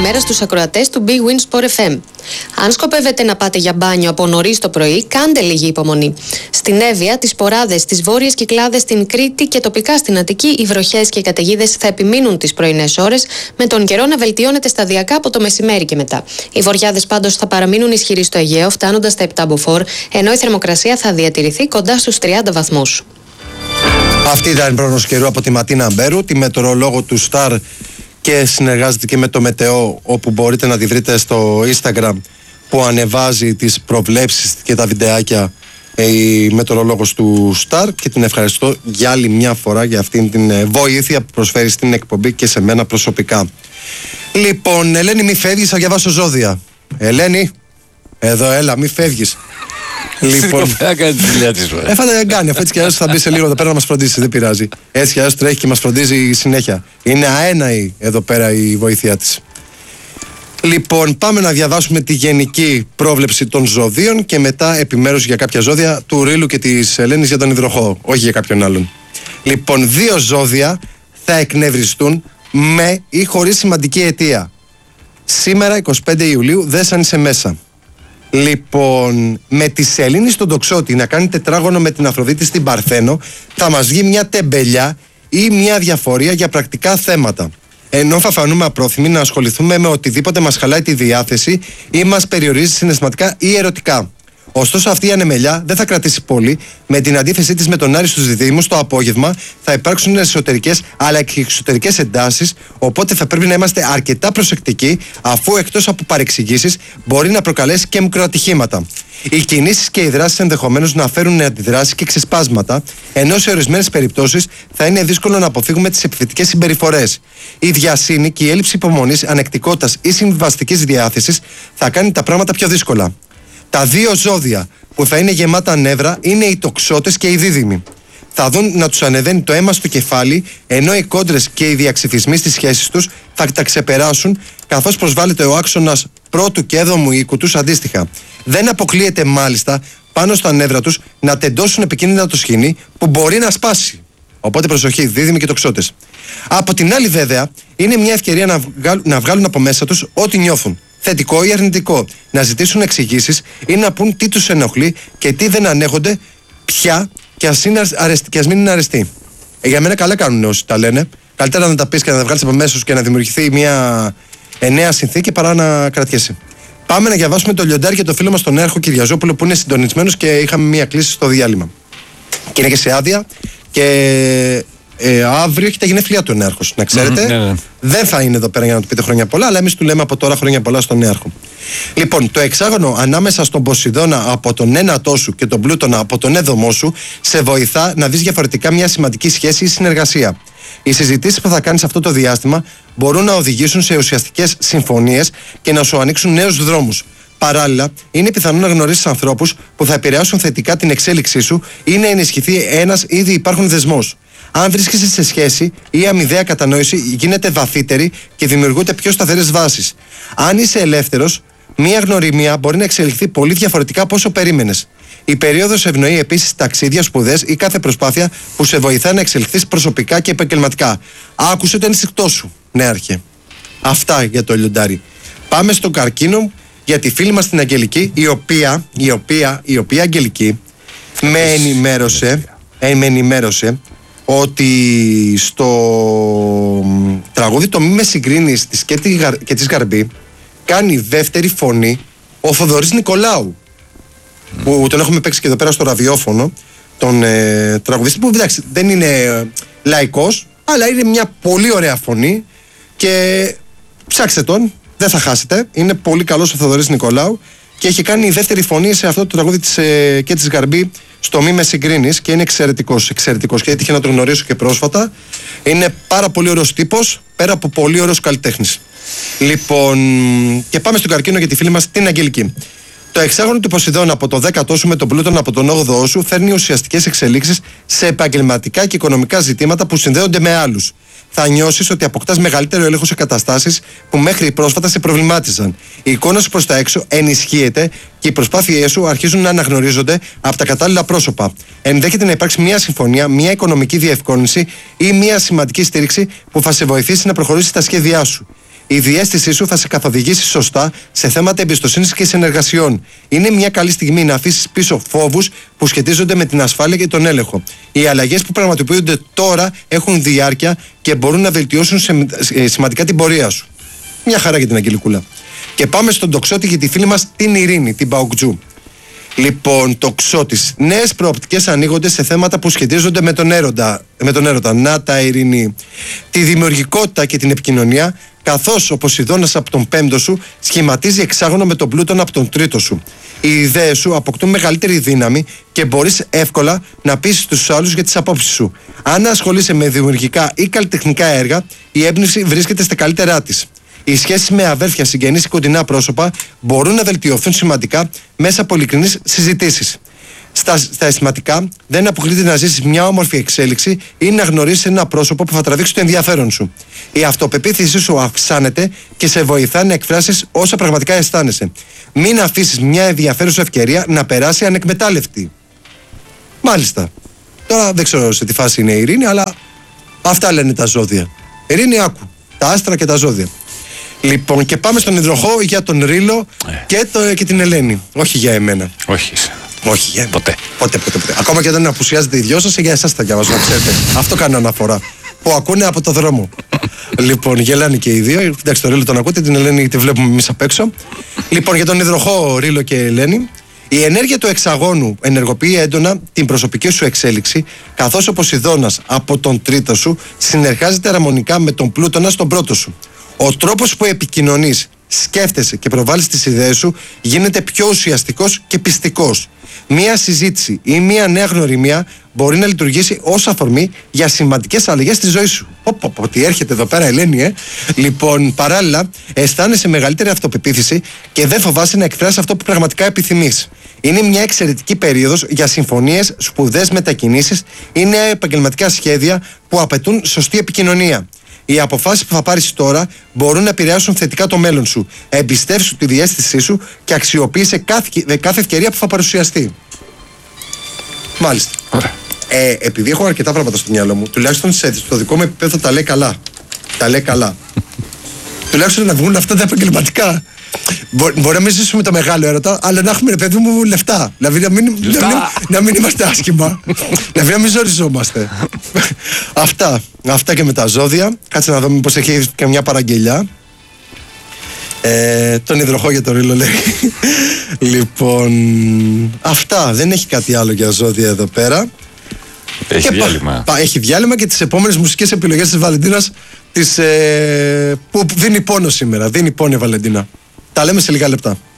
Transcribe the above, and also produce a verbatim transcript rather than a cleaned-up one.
καλημέρα στους ακροατές του Big Win Sport εφ εμ. Αν σκοπεύετε να πάτε για μπάνιο από νωρίς το πρωί, κάντε λίγη υπομονή. Στην Εύβοια, τις Ποράδες, τις Βόρειες Κυκλάδες, στην Κρήτη και τοπικά στην Αττική, οι βροχές και οι καταιγίδες θα επιμείνουν τις πρωινές ώρες, με τον καιρό να βελτιώνεται σταδιακά από το μεσημέρι και μετά. Οι βορειάδες πάντως θα παραμείνουν ισχυροί στο Αιγαίο, φτάνοντας στα επτά μποφόρ, ενώ η θερμοκρασία θα διατηρηθεί κοντά στους τριάντα βαθμούς. Αυτή ήταν η πρόγνωση καιρού από τη Ματίνα Μπέρου, τη μετεωρολόγο του Star, και συνεργάζεται και με το Μετεό, όπου μπορείτε να τη βρείτε στο Instagram, που ανεβάζει τις προβλέψεις και τα βιντεάκια η μετεωρολόγος του Star, και την ευχαριστώ για άλλη μια φορά για αυτήν την βοήθεια που προσφέρει στην εκπομπή και σε μένα προσωπικά. Λοιπόν, Ελένη, μη φεύγεις, θα διαβάσω ζώδια. Ελένη, εδώ έλα, μη φεύγεις. Λοιπόν, θα κάνει τη δουλειά της. Ε, θα τα κάνει, αφού έτσι κι αλλιώς θα μπει σε λίγο εδώ πέρα να μας φροντίσει, δεν πειράζει. Έτσι κι αλλιώς τρέχει και μας φροντίζει συνέχεια. Είναι αέναη εδώ πέρα η βοήθειά της. Λοιπόν, πάμε να διαβάσουμε τη γενική πρόβλεψη των ζωδίων και μετά επιμέρους για κάποια ζώδια του Ρήλου και της Ελένης για τον υδροχό, όχι για κάποιον άλλον. Λοιπόν, δύο ζώδια θα εκνευριστούν με ή χωρίς σημαντική αιτία. Σήμερα, εικοστή πέμπτη Ιουλίου, δες αν είσαι μέσα. Λοιπόν, με τη Σελήνη στον Τοξότη να κάνει τετράγωνο με την Αφροδίτη στην Παρθένο, θα μας βγει μια τεμπελιά ή μια διαφορία για πρακτικά θέματα. Ενώ θα φανούμε απρόθυμοι να ασχοληθούμε με οτιδήποτε μας χαλάει τη διάθεση ή μας περιορίζει συναισθηματικά ή ερωτικά. Ωστόσο, αυτή η ανεμελιά δεν θα κρατήσει πολύ. Με την αντίθεσή της με τον Άρη στους διδύμους, το απόγευμα θα υπάρξουν εσωτερικές αλλά και εξωτερικές εντάσεις. Οπότε θα πρέπει να είμαστε αρκετά προσεκτικοί, αφού εκτός από παρεξηγήσεις μπορεί να προκαλέσει και μικροατυχήματα. Οι κινήσεις και οι δράσεις ενδεχομένως να φέρουν αντιδράσεις και ξεσπάσματα, ενώ σε ορισμένες περιπτώσεις θα είναι δύσκολο να αποφύγουμε τις επιθετικές συμπεριφορές. Η διασύνη και η έλλειψη υπομονής, ανεκτικότητας ή συμβιβαστικής διάθεσης θα κάνει τα πράγματα πιο δύσκολα. Τα δύο ζώδια που θα είναι γεμάτα νεύρα είναι οι τοξότες και οι δίδυμοι. Θα δουν να τους ανεβαίνει το αίμα στο κεφάλι, ενώ οι κόντρες και οι διαξυφισμοί στις σχέσεις τους θα τα ξεπεράσουν, καθώς προσβάλλεται ο άξονας πρώτου και έβδομου οίκου τους αντίστοιχα. Δεν αποκλείεται μάλιστα πάνω στα νεύρα τους να τεντώσουν επικίνδυνα το σχοινί που μπορεί να σπάσει. Οπότε προσοχή, δίδυμοι και τοξότες. Από την άλλη, βέβαια, είναι μια ευκαιρία να βγάλουν, να βγάλουν από μέσα τους ό,τι νιώθουν. Θετικό ή αρνητικό. Να ζητήσουν εξηγήσεις ή να πούν τι τους ενοχλεί και τι δεν ανέχονται πια, και ας, είναι αρεσ... και ας μην είναι αρεστοί. Ε, για μένα καλά κάνουν όσοι τα λένε. Καλύτερα να τα πεις και να τα βγάλεις από μέσα σου και να δημιουργηθεί μια ε, νέα συνθήκη παρά να κρατιέσαι. Πάμε να διαβάσουμε το Λιοντάρι και το φίλο μας τον Έρχο Κυριαζόπουλο, που είναι συντονισμένος και είχαμε μια κλίση στο διάλειμμα. Και είναι και σε άδεια και. Ε, αύριο έχει τα γενέθλιά του ο Νέαρχος, να ξέρετε. Mm, ναι, ναι. Δεν θα είναι εδώ πέρα για να του πείτε χρόνια πολλά, αλλά εμείς του λέμε από τώρα χρόνια πολλά στον Νέαρχο. Λοιπόν, το εξάγωνο ανάμεσα στον Ποσειδώνα από τον ένατό σου και τον Πλούτονα από τον έδωμό σου σε βοηθά να δεις διαφορετικά μια σημαντική σχέση ή συνεργασία. Οι συζητήσεις που θα κάνεις αυτό το διάστημα μπορούν να οδηγήσουν σε ουσιαστικές συμφωνίες και να σου ανοίξουν νέους δρόμους. Παράλληλα, είναι πιθανό να γνωρίσεις ανθρώπους που θα επηρεάσουν θετικά την εξέλιξή σου ή να ενισχυθεί ένας ήδη υπάρχον δεσμός. Αν βρίσκεσαι σε σχέση, η αμοιβαία κατανόηση γίνεται βαθύτερη και δημιουργούνται πιο σταθερές βάσεις. Αν είσαι ελεύθερος, μία γνωριμία μπορεί να εξελιχθεί πολύ διαφορετικά από όσο περίμενες. Η περίοδος ευνοεί επίσης ταξίδια, σπουδές ή κάθε προσπάθεια που σε βοηθά να εξελιχθείς προσωπικά και επαγγελματικά. Άκουσε το ενστικτό σου, Νέαρχε. Αυτά για το Λιοντάρι. Πάμε στον Καρκίνο για τη φίλη μας την Αγγελική, η οποία, η οποία, η οποία Αγγελική με ενημέρωσε, ε, με ενημέρωσε ότι στο τραγούδι το «Μη με συγκρίνεις» της και της Γαρμπή κάνει δεύτερη φωνή ο Θοδωρής Νικολάου, mm. που τον έχουμε παίξει και εδώ πέρα στο ραδιόφωνο, τον ε, τραγουδιστή, που εντάξει δεν είναι ε, λαϊκός, αλλά είναι μια πολύ ωραία φωνή και ψάξτε τον, δεν θα χάσετε. Είναι πολύ καλός ο Θοδωρής Νικολάου και έχει κάνει δεύτερη φωνή σε αυτό το τραγούδι της ε, και της Γαρμπή, στο «Μη με συγκρίνεις», και είναι εξαιρετικός, εξαιρετικός και έτυχε να τον γνωρίσω και πρόσφατα. Είναι πάρα πολύ ωραίος τύπος, πέρα από πολύ ωραίος καλλιτέχνης. Λοιπόν, και πάμε στον Καρκίνο για τη φίλη μας την Αγγελική. Το εξάγωνο του Ποσειδώνα από το δέκατό σου με τον Πλούτονα από τον όγδοό σου φέρνει ουσιαστικές εξελίξεις σε επαγγελματικά και οικονομικά ζητήματα που συνδέονται με άλλους. Θα νιώσεις ότι αποκτάς μεγαλύτερο έλεγχο σε καταστάσεις που μέχρι πρόσφατα σε προβλημάτιζαν. Η εικόνα σου προς τα έξω ενισχύεται και οι προσπάθειές σου αρχίζουν να αναγνωρίζονται από τα κατάλληλα πρόσωπα. Ενδέχεται να υπάρξει μια συμφωνία, μια οικονομική διευκόλυνση ή μια σημαντική στήριξη που θα σε βοηθήσει να προχωρήσεις στα σχέδιά σου. Η διαίσθησή σου θα σε καθοδηγήσει σωστά σε θέματα εμπιστοσύνης και συνεργασιών. Είναι μια καλή στιγμή να αφήσεις πίσω φόβους που σχετίζονται με την ασφάλεια και τον έλεγχο. Οι αλλαγές που πραγματοποιούνται τώρα έχουν διάρκεια και μπορούν να βελτιώσουν σε, ε, σημαντικά την πορεία σου. Μια χαρά για την Αγγελικούλα. Και πάμε στον τοξότη για τη φίλη μας την Ειρήνη, την Παοκτζού. Λοιπόν, τοξότης. Νέες προοπτικές ανοίγονται σε θέματα που σχετίζονται με τον έρωτα. Με τον έρωτα. Να τα Ειρήνη. Τη δημιουργικότητα και την επικοινωνία, καθώς ο Ποσειδώνας από τον πέμπτο σου σχηματίζει εξάγωνο με τον Πλούτονα από τον τρίτο σου. Οι ιδέες σου αποκτούν μεγαλύτερη δύναμη και μπορείς εύκολα να πείσεις τους άλλους για τις απόψεις σου. Αν ασχολείσαι με δημιουργικά ή καλλιτεχνικά έργα, η έμπνευση βρίσκεται στα καλύτερά της. Οι σχέσεις με αδέρφια, συγγενείς ή κοντινά πρόσωπα μπορούν να βελτιωθούν σημαντικά μέσα από ειλικρινείς συζητήσεις. Στα, στα αισθηματικά, δεν αποκλείται να ζήσεις μια όμορφη εξέλιξη ή να γνωρίσεις ένα πρόσωπο που θα τραβήξει το ενδιαφέρον σου. Η αυτοπεποίθησή σου αυξάνεται και σε βοηθά να εκφράσεις όσα πραγματικά αισθάνεσαι. Μην αφήσεις μια ενδιαφέρουσα ευκαιρία να περάσει ανεκμετάλλευτη. Μάλιστα. Τώρα δεν ξέρω σε τι φάση είναι η Ειρήνη, αλλά αυτά λένε τα ζώδια. Ειρήνη, άκου. Τα άστρα και τα ζώδια. Λοιπόν, και πάμε στον υδροχόο για τον Ρήλο ε. και, το, και την Ελένη. Όχι για εμένα. Όχι. Όχι για εμένα. Ποτέ. Ποτέ, ποτέ, ποτέ. Ακόμα και όταν απουσιάζετε οι δυο σας, για εσάς τα διαβάζω, να ξέρετε. Αυτό κάνω αναφορά. Που ακούνε από το δρόμο. Λοιπόν, γελάνε και οι δύο. Εντάξει, τον Ρήλο τον ακούτε, την Ελένη τη βλέπουμε εμείς απ' έξω. Λοιπόν, για τον υδροχόο Ρήλο και Ελένη. Η ενέργεια του εξαγώνου ενεργοποιεί έντονα την προσωπική σου εξέλιξη, καθώς ο Ποσειδώνας από τον τρίτο σου συνεργάζεται αρμονικά με τον Πλούτονα στον πρώτο σου. Ο τρόπος που επικοινωνείς, σκέφτεσαι και προβάλλεις τις ιδέες σου γίνεται πιο ουσιαστικός και πιστικός. Μία συζήτηση ή μία νέα γνωριμία μπορεί να λειτουργήσει ως αφορμή για σημαντικές αλλαγές στη ζωή σου. Πω, πω, τι έρχεται εδώ πέρα, Ελένη, ε. Λοιπόν, παράλληλα, αισθάνεσαι μεγαλύτερη αυτοπεποίθηση και δεν φοβάσαι να εκφράσεις αυτό που πραγματικά επιθυμείς. Είναι μια εξαιρετική περίοδος για συμφωνίες, σπουδές μετακινήσεις ή νέα επαγγελματικά σχέδια που απαιτούν σωστή επικοινωνία. Οι αποφάσεις που θα πάρεις τώρα μπορούν να επηρεάσουν θετικά το μέλλον σου. Εμπιστεύσου τη διαίσθησή σου και αξιοποίησε κάθε, κάθε ευκαιρία που θα παρουσιαστεί. Μάλιστα. Ε, επειδή έχω αρκετά πράγματα στο μυαλό μου, τουλάχιστον σε, στο δικό μου επίπεδο τα λέει καλά. Τα λέει καλά. Τουλάχιστον να βγουν αυτά τα επαγγελματικά. Μπο, μπορεί να μην ζήσουμε το μεγάλο έρωτα, αλλά να έχουμε, ρε παιδί μου, λεφτά. Δηλαδή να μην, να μην, να μην είμαστε άσχημα. Δηλαδή να μην ζοριζόμαστε. Αυτά. Αυτά και με τα ζώδια. Κάτσε να δω μήπως έχει και μια παραγγελιά. Ε, τον υδροχό για το Ρήλο λέει. Λοιπόν, αυτά. Δεν έχει κάτι άλλο για ζώδια εδώ πέρα. Έχει και διάλειμμα. Πα, έχει διάλειμμα και τις επόμενες μουσικές επιλογές της Βαλεντίνας της, ε, που δίνει πόνο σήμερα. Δίνει πόνο η Βαλεντίνα. Τα λέμε σε λίγα λεπτά.